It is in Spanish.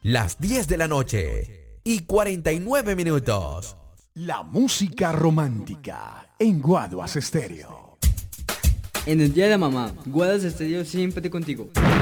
las 10 de la noche y 49 minutos. La música romántica en Guaduas Estéreo. En el día de la mamá, Guaduas Estéreo siempre contigo.